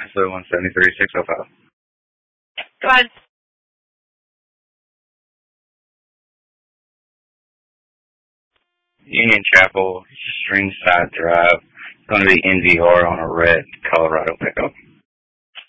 So 173-605. Go ahead. Union Chapel, Stringside Drive. It's going to be NVR on a red Colorado pickup.